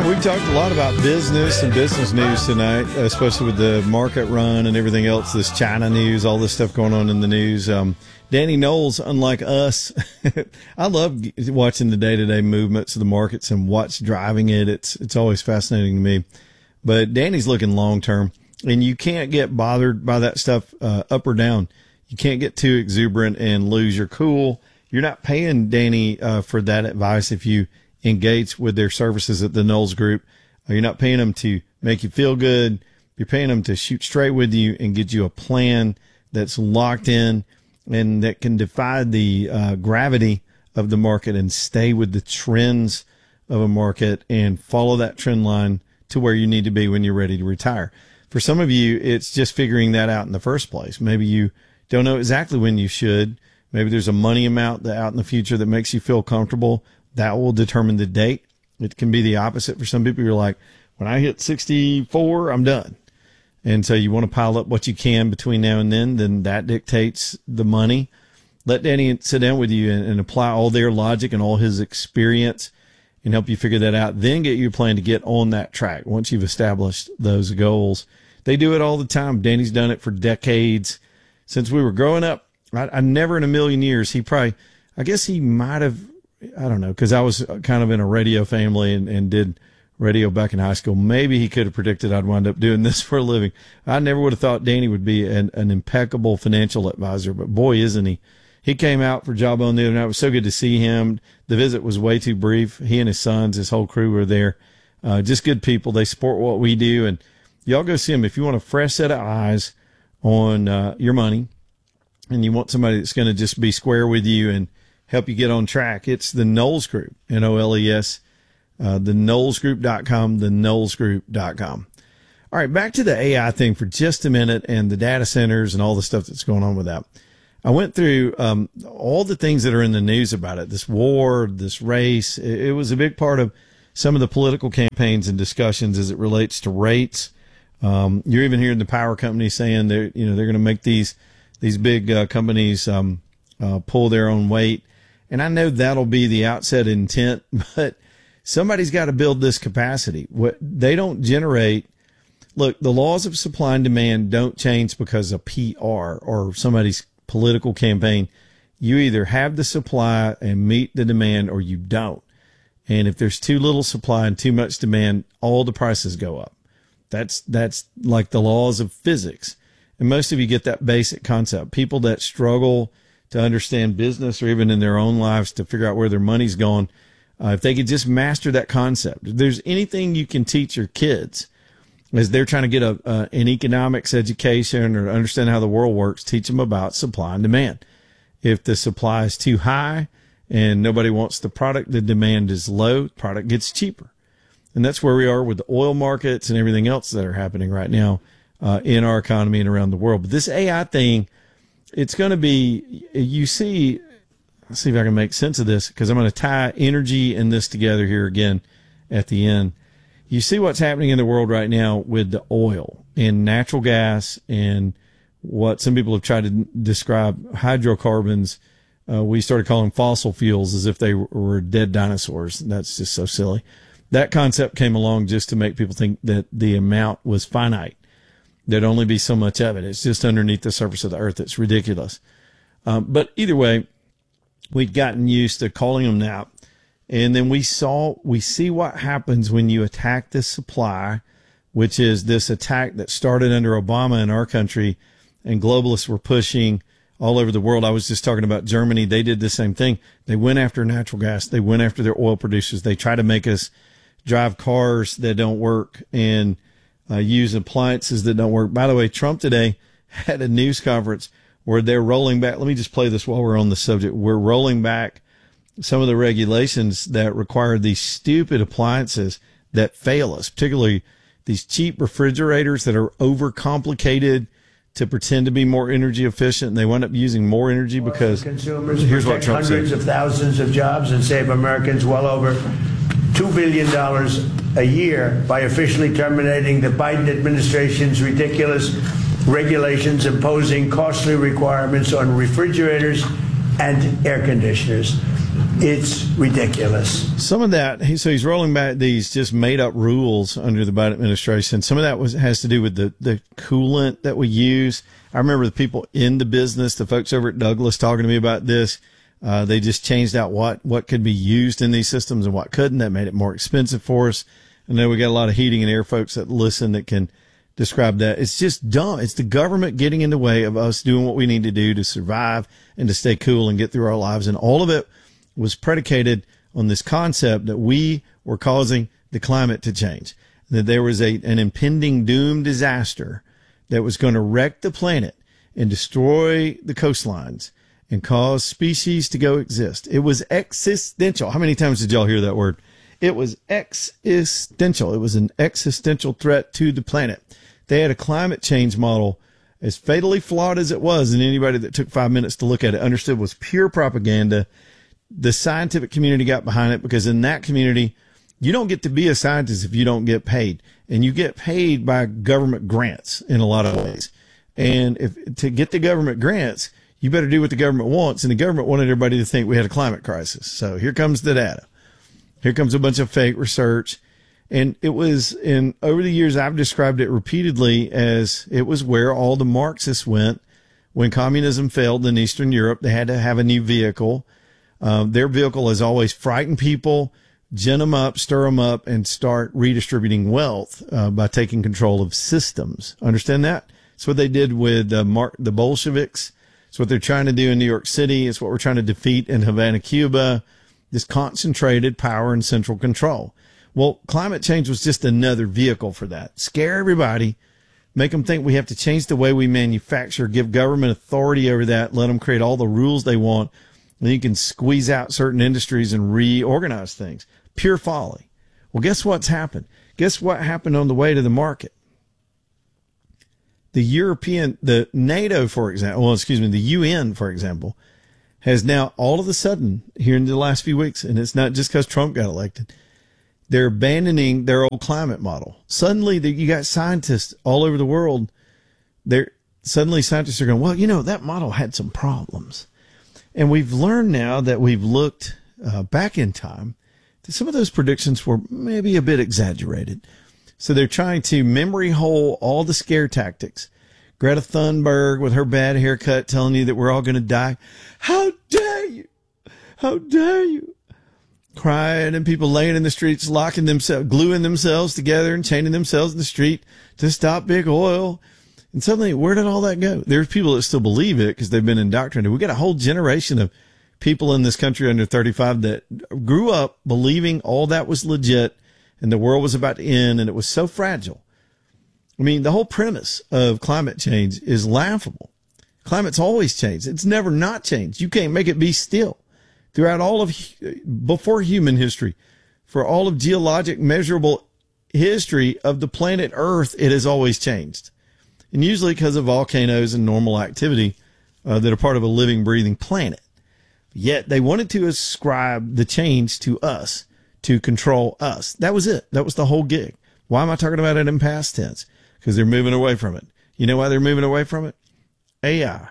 Yeah, we've talked a lot about business and business news tonight, especially with the market run and everything else, this China news, all this stuff going on in the news. Danny Knowles, unlike us, I love watching the day-to-day movements of the markets and what's driving it. It's always fascinating to me. But Danny's looking long-term, and you can't get bothered by that stuff up or down. You can't get too exuberant and lose your cool. You're not paying Danny for that advice if you engage with their services at the Knowles Group. You're not paying them to make you feel good. You're paying them to shoot straight with you and get you a plan that's locked in and that can defy the gravity of the market and stay with the trends of a market and follow that trend line to where you need to be when you're ready to retire. For some of you, it's just figuring that out in the first place. Maybe you don't know exactly when you should. Maybe there's a money amount that out in the future that makes you feel comfortable. That will determine the date. It can be the opposite for some people. You're like, when I hit 64, I'm done. And so you want to pile up what you can between now and then that dictates the money. Let Danny sit down with you and apply all their logic and all his experience and help you figure that out. Then get you a plan to get on that track once you've established those goals. They do it all the time. Danny's done it for decades. Since we were growing up, I never in a million years, I guess he might have, I don't know, because I was kind of in a radio family and did radio back in high school. Maybe he could have predicted I'd wind up doing this for a living. I never would have thought Danny would be an impeccable financial advisor, but boy, isn't he. He came out for Jawbone the other night. It was so good to see him. The visit was way too brief. He and his sons, his whole crew were there. Just good people. They support what we do. And y'all go see him if you want a fresh set of eyes on your money and you want somebody that's going to just be square with you and help you get on track. It's the Knowles Group, Knowles, theknowlesgroup.com, theknowlesgroup.com. All right, back to the AI thing for just a minute and the data centers and all the stuff that's going on with that. I went through all the things that are in the news about it, this war, this race. It was a big part of some of the political campaigns and discussions as it relates to rates. You're even hearing the power companies saying they're going to make these big companies pull their own weight. And I know that'll be the outset intent, but somebody's got to build this capacity. They don't generate. Look, the laws of supply and demand don't change because of PR or somebody's political campaign. You either have the supply and meet the demand or you don't. And if there's too little supply and too much demand, all the prices go up. That's like the laws of physics. And most of you get that basic concept. People that struggle to understand business or even in their own lives to figure out where their money's going, if they could just master that concept. If there's anything you can teach your kids as they're trying to get an economics education or understand how the world works, teach them about supply and demand. If the supply is too high and nobody wants the product, the demand is low, the product gets cheaper. And that's where we are with the oil markets and everything else that are happening right now in our economy and around the world. But this AI thing, it's going to be, let's see if I can make sense of this, because I'm going to tie energy and this together here again at the end. You see what's happening in the world right now with the oil and natural gas and what some people have tried to describe hydrocarbons. We started calling fossil fuels as if they were dead dinosaurs. That's just so silly. That concept came along just to make people think that the amount was finite. There'd only be so much of it. It's just underneath the surface of the earth. It's ridiculous. But either way, we'd gotten used to calling them that. And then we see what happens when you attack this supply, which is this attack that started under Obama in our country and globalists were pushing all over the world. I was just talking about Germany. They did the same thing. They went after natural gas. They went after their oil producers. They try to make us drive cars that don't work and use appliances that don't work. By the way, Trump today had a news conference where they're rolling back. Let me just play this while we're on the subject. We're rolling back some of the regulations that require these stupid appliances that fail us, particularly these cheap refrigerators that are overcomplicated to pretend to be more energy efficient, and they wind up using more energy because consumers here's what Trump hundreds said. Of thousands of jobs and save Americans well over $2 billion a year by officially terminating the Biden administration's ridiculous regulations imposing costly requirements on refrigerators and air conditioners. It's ridiculous. Some of that, so he's rolling back these just made up rules under the Biden administration. Some of that has to do with the coolant that we use. I remember the people in the business, the folks over at Douglas talking to me about this. They just changed out what could be used in these systems and what couldn't. That made it more expensive for us. I know we got a lot of heating and air folks that listen that can describe that. It's just dumb. It's the government getting in the way of us doing what we need to do to survive and to stay cool and get through our lives. And all of it was predicated on this concept that we were causing the climate to change, that there was an impending doom disaster that was going to wreck the planet and destroy the coastlines and cause species to go exist. It was existential. How many times did y'all hear that word? It was existential. It was an existential threat to the planet. They had a climate change model as fatally flawed as it was, and anybody that took 5 minutes to look at it understood was pure propaganda. The scientific community got behind it because in that community, you don't get to be a scientist if you don't get paid. And you get paid by government grants in a lot of ways. And to get the government grants, you better do what the government wants. And the government wanted everybody to think we had a climate crisis. So here comes the data. Here comes a bunch of fake research. And it was over the years, I've described it repeatedly as it was where all the Marxists went when communism failed in Eastern Europe. They had to have a new vehicle. Their vehicle has always frightened people, gin them up, stir them up, and start redistributing wealth by taking control of systems. Understand that? It's what they did with the Bolsheviks. It's what they're trying to do in New York City. It's what we're trying to defeat in Havana, Cuba. This concentrated power and central control. Well, climate change was just another vehicle for that. Scare everybody, make them think we have to change the way we manufacture, give government authority over that, let them create all the rules they want. And you can squeeze out certain industries and reorganize things. Pure folly. Well, guess what's happened? Guess what happened on the way to the market? The NATO, for example, the UN, for example, has now all of a sudden here in the last few weeks, and it's not just because Trump got elected, they're abandoning their old climate model. Suddenly you got scientists all over the world. Scientists are going, well, that model had some problems. And we've learned now that we've looked back in time that some of those predictions were maybe a bit exaggerated. So they're trying to memory hole all the scare tactics. Greta Thunberg with her bad haircut telling you that we're all going to die. How dare you? How dare you? Crying and people laying in the streets, locking themselves, gluing themselves together and chaining themselves in the street to stop big oil. And suddenly, where did all that go? There's people that still believe it because they've been indoctrinated. We got a whole generation of people in this country under 35 that grew up believing all that was legit and the world was about to end and it was so fragile. I mean, the whole premise of climate change is laughable. Climate's always changed. It's never not changed. You can't make it be still. Throughout all of, before human history, for all of geologic measurable history of the planet Earth, it has always changed. And usually because of volcanoes and normal activity that are part of a living, breathing planet. Yet they wanted to ascribe the change to us, to control us. That was it. That was the whole gig. Why am I talking about it in past tense? Because they're moving away from it. You know why they're moving away from it? AI.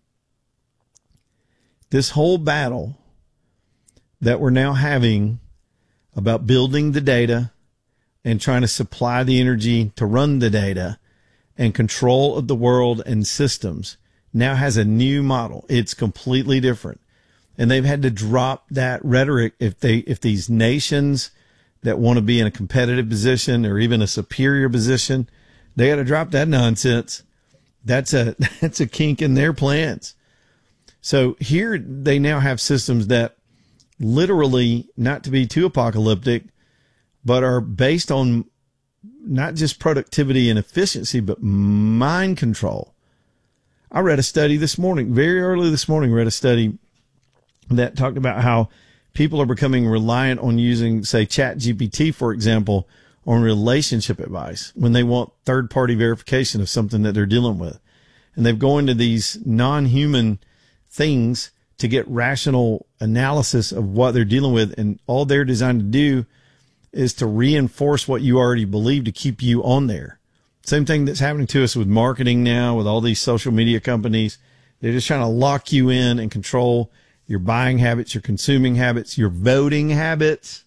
This whole battle that we're now having about building the data and trying to supply the energy to run the data and control of the world and systems now has a new model. It's completely different. And they've had to drop that rhetoric if these nations that want to be in a competitive position or even a superior position, they got to drop that nonsense. That's a kink in their plans. So here they now have systems that literally, not to be too apocalyptic, but are based on not just productivity and efficiency, but mind control. I read a study this morning, very early this morning, read a study that talked about how people are becoming reliant on using, say, ChatGPT, for example, on relationship advice when they want third-party verification of something that they're dealing with. And they've gone to these non-human things to get rational analysis of what they're dealing with. And all they're designed to do is to reinforce what you already believe to keep you on there. Same thing that's happening to us with marketing now, with all these social media companies. They're just trying to lock you in and control your buying habits, your consuming habits, your voting habits.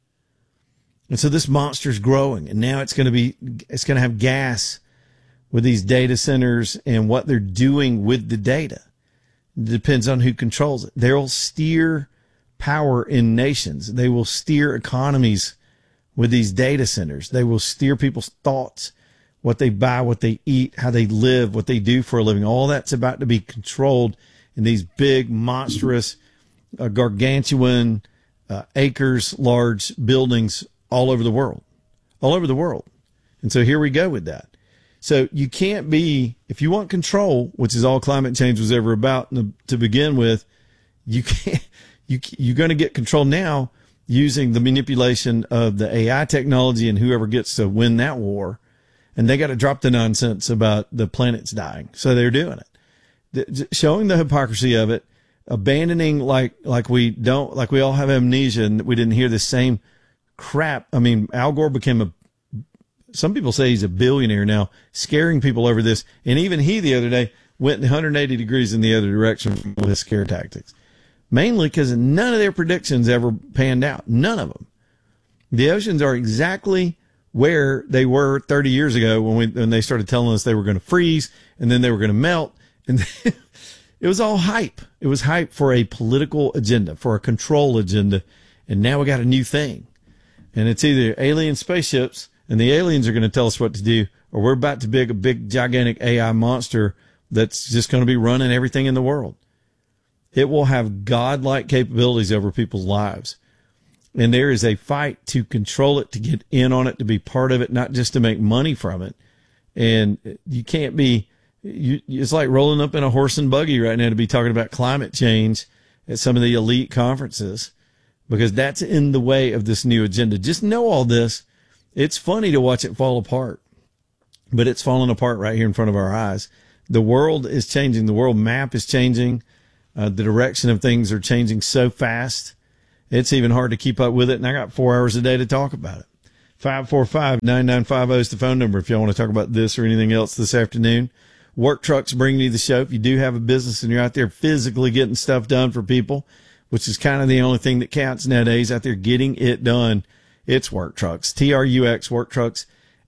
And so this monster is growing, and now it's going to have gas with these data centers and what they're doing with the data. It depends on who controls it. They'll steer power in nations. They will steer economies with these data centers. They will steer people's thoughts, what they buy, what they eat, how they live, what they do for a living. All that's about to be controlled in these big, monstrous, gargantuan, acres large buildings all over the world. And so here we go with that. So you can't be, if you want control, which is all climate change was ever about to begin with, you're going to get control now using the manipulation of the AI technology and whoever gets to win that war. And they got to drop the nonsense about the planet's dying. So they're doing it. Showing the hypocrisy of it, abandoning like we all have amnesia and we didn't hear the same crap. I mean, Al Gore some people say he's a billionaire now, scaring people over this. And even he the other day went 180 degrees in the other direction with his scare tactics. Mainly because none of their predictions ever panned out. None of them. The oceans are exactly where they were 30 years ago when they started telling us they were going to freeze and then they were going to melt. And it was all hype. It was hype for a political agenda, for a control agenda. And now we got a new thing. And it's either alien spaceships and the aliens are going to tell us what to do, or we're about to build a big, gigantic AI monster that's just going to be running everything in the world. It will have godlike capabilities over people's lives. And there is a fight to control it, to get in on it, to be part of it, not just to make money from it. And you can't be, it's like rolling up in a horse and buggy right now to be talking about climate change at some of the elite conferences, because that's in the way of this new agenda. Just know all this. It's funny to watch it fall apart, but it's falling apart right here in front of our eyes. The world is changing. The world map is changing. The direction of things are changing so fast. It's even hard to keep up with it. And I got 4 hours a day to talk about it. 545-9950 is the phone number if y'all want to talk about this or anything else this afternoon. Work Trucks bringing you the show. If you do have a business and you're out there physically getting stuff done for people, which is kind of the only thing that counts nowadays, out there getting it done, it's Work Trucks. TRUX, Work Trucks,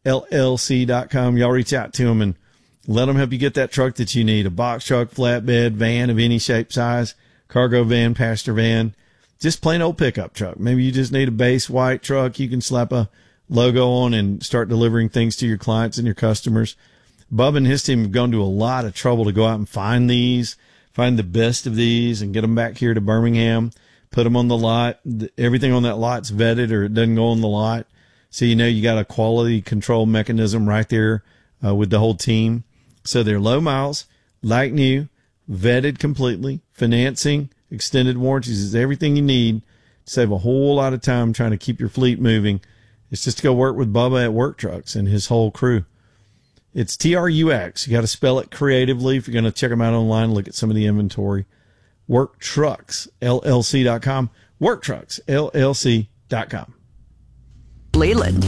LLC.com. Y'all reach out to them and let them help you get that truck that you need. A box truck, flatbed, van of any shape, size, cargo van, passenger van, just plain old pickup truck. Maybe you just need a base white truck you can slap a logo on and start delivering things to your clients and your customers. Bubba and his team have gone to a lot of trouble to go out and find the best of these and get them back here to Birmingham, put them on the lot. Everything on that lot's vetted or it doesn't go on the lot. So you know you got a quality control mechanism right there with the whole team. So they're low miles, like new, vetted completely, financing, extended warranties is everything you need to save a whole lot of time trying to keep your fleet moving. It's just to go work with Bubba at Work Trucks and his whole crew. It's TRUX. You got to spell it creatively. If you're going to check them out online, look at some of the inventory. WorkTrucks, LLC.com. WorkTrucks, LLC.com. Leland,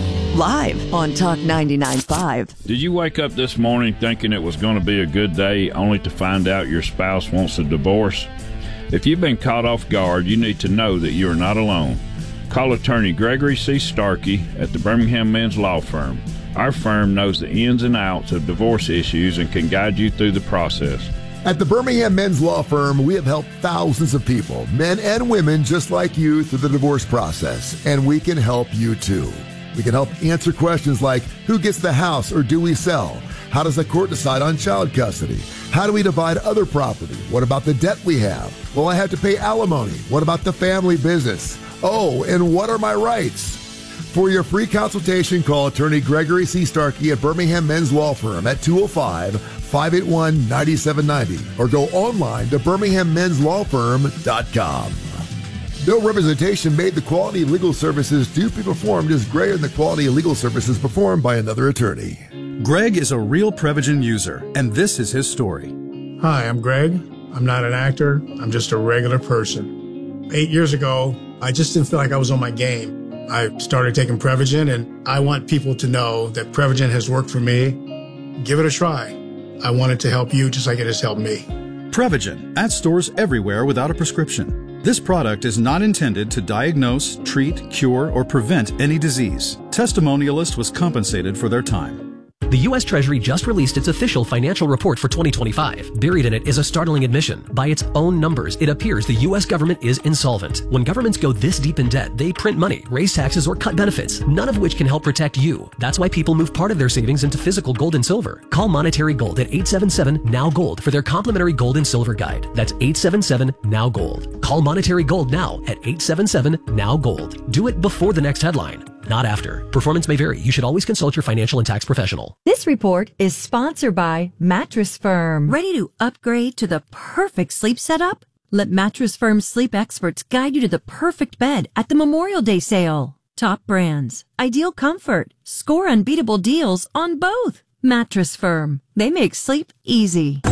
live on Talk 99.5. Did you wake up this morning thinking it was going to be a good day only to find out your spouse wants a divorce? If you've been caught off guard, you need to know that you are not alone. Call attorney Gregory C. Starkey at the Birmingham Men's Law Firm. Our firm knows the ins and outs of divorce issues and can guide you through the process. At the Birmingham Men's Law Firm, we have helped thousands of people, men and women just like you, through the divorce process, and we can help you too. We can help answer questions like, who gets the house or do we sell? How does the court decide on child custody? How do we divide other property? What about the debt we have? Will I have to pay alimony? What about the family business? Oh, and what are my rights? For your free consultation, call attorney Gregory C. Starkey at Birmingham Men's Law Firm at 205-581-9790 or go online to birminghammmenslawfirm.com. No representation made. The quality of legal services to be performed is greater than the quality of legal services performed by another attorney. Greg is a real Prevagen user, and this is his story. Hi, I'm Greg. I'm not an actor. I'm just a regular person. 8 years ago, I just didn't feel like I was on my game. I started taking Prevagen, and I want people to know that Prevagen has worked for me. Give it a try. I want it to help you just like it has helped me. Prevagen, at stores everywhere without a prescription. This product is not intended to diagnose, treat, cure, or prevent any disease. Testimonialist was compensated for their time. The U.S. Treasury just released its official financial report for 2025. Buried in it is a startling admission. By its own numbers, it appears the U.S. government is insolvent. When governments go this deep in debt, they print money, raise taxes, or cut benefits, none of which can help protect you. That's why people move part of their savings into physical gold and silver. Call Monetary Gold at 877-NOW-GOLD for their complimentary gold and silver guide. That's 877-NOW-GOLD. Call Monetary Gold now at 877-NOW-GOLD. Do it before the next headline, not after. Performance may vary. You should always consult your financial and tax professional. This report is sponsored by Mattress Firm. Ready to upgrade to the perfect sleep setup? Let Mattress Firm's sleep experts guide you to the perfect bed at the Memorial Day sale. Top brands, ideal comfort, score unbeatable deals on both. Mattress Firm. They make sleep easy.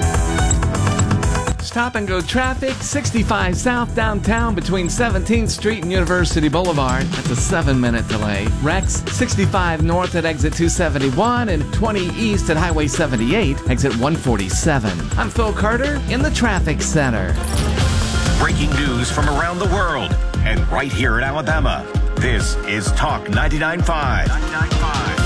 Stop and go traffic, 65 south downtown between 17th Street and University Boulevard. That's a 7-minute delay. Rex, 65 north at exit 271 and 20 east at Highway 78, exit 147. I'm Phil Carter in the traffic center. Breaking news from around the world and right here in Alabama. This is Talk 99.5.